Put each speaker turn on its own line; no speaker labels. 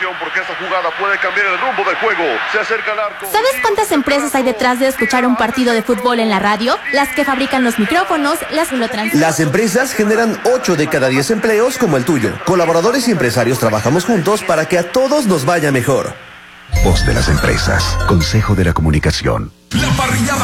atención porque esta jugada puede cambiar el rumbo del juego. Se acerca al arco.
¿Sabes cuántas empresas hay detrás de escuchar un partido de fútbol en la radio? Las que fabrican los micrófonos, las que lo transmiten.
Las empresas generan 8 de cada 10 empleos como el tuyo. Colaboradores y empresarios trabajamos juntos para que a todos nos vaya mejor.
Voz de las empresas. Consejo de la Comunicación.
La parrillada